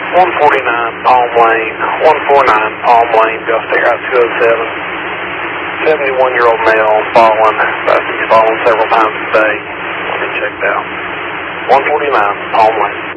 149 Palm Lane, 149 Palm Lane, Gulf State Route 207. 71-year-old male fallen. He's fallen several times today when he checked out. 149 Palm Lane.